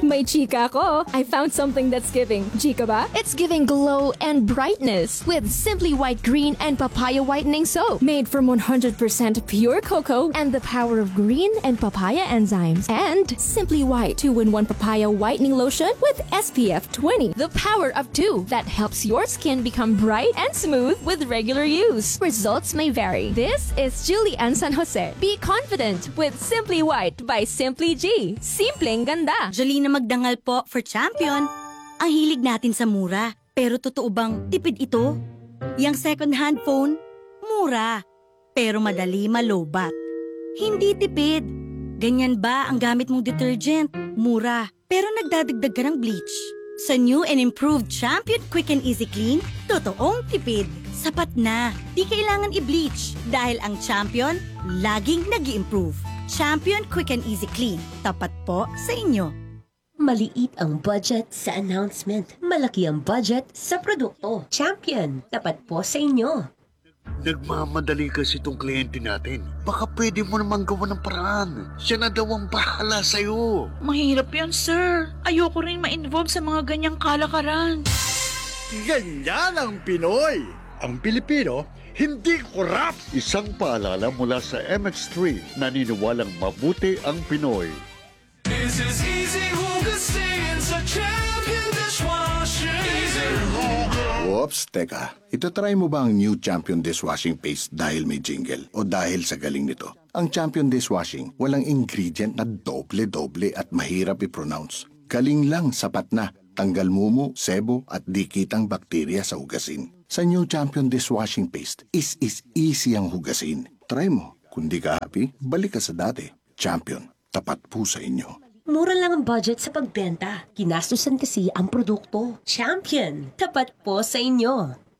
May chika ako. I found something that's giving. Chika ba? It's giving glow and brightness with Simply White Green and Papaya Whitening Soap. Made from 100% pure cocoa And the power of green and papaya enzymes. and Simply White 2-in-1 papaya whitening lotion with SPF 20. The power of 2 that helps your skin become bright and smooth with regular use. Results may vary. This is Julie Ann San Jose. Be confident with Simply White by Simply G. Simpleng ganda. Jolina Magdangal po for champion. Ang hilig natin sa mura. Pero totoo bang tipid ito? Yang second-hand phone, mura. Pero madali malobat. Hindi tipid. Ganyan ba ang gamit mong detergent? Mura. Pero nagdadagdag ka ng bleach. Sa new and improved Champion Quick and Easy Clean, totoong tipid. Sapat na. Di kailangan i-bleach dahil ang Champion laging nag-i-improve. Champion Quick and Easy Clean. Tapat po sa inyo. Maliit ang budget sa announcement. Malaki ang budget sa produkto. Champion, tapat po sa inyo. Nagmamadali kasi itong kliyente natin. Baka pwede mo naman gawa ng paraan. Siya na daw ang bahala sa'yo. Mahirap yan, sir. Ayoko rin ma-involve sa mga ganyang kalakaran. Ganyan ang Pinoy. Ang Pilipino, hindi korap. Isang paalala mula sa MX3, naniniwalang mabuti ang Pinoy. This is Easy Hugasin sa Champion Dishwasher. Easy Huga. Oops, teka. Itatry mo ba ang new Champion Dishwashing Paste dahil may jingle o dahil sa galing nito? Ang Champion Dishwashing, walang ingredient na doble-doble at mahirap i-pronounce. Galing lang, sapat na. Tanggal mumu, sebo at dikitang bakterya sa hugasin. Sa new Champion Dishwashing Paste, is easy ang hugasin. Try mo. Kung di ka happy, balik ka sa dati. Champion, tapat po sa inyo. Mura lang ang budget sa pagbenta. Kinastusan kasi ang produkto. Champion, tapat po sa inyo.